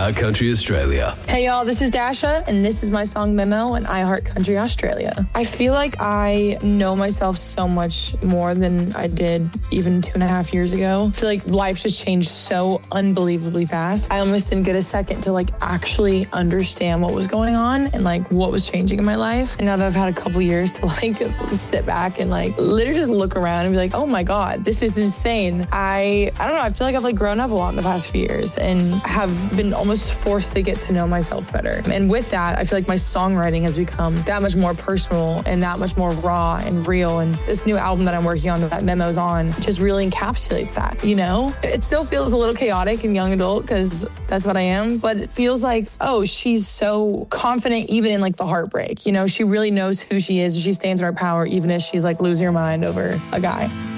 iHeart Country Australia. Hey y'all, this is Dasha, and this is my song Memo in iHeart Country Australia. I feel like I know myself so much more than I did even 2.5 years ago. I feel like life just changed so unbelievably fast. I almost didn't get a second to actually understand what was going on and what was changing in my life. And now that I've had a couple years to sit back and literally just look around and be like, oh my God, this is insane. I don't know, I feel like I've grown up a lot in the past few years and have been almost forced to get to know myself better. And with that, I feel like my songwriting has become that much more personal and that much more raw and real. And this new album that I'm working on, that Memo's on, just really encapsulates that, It still feels a little chaotic and young adult because that's what I am, but it feels like, oh, she's so confident even in the heartbreak. She really knows who she is. She stands in her power even if she's losing her mind over a guy.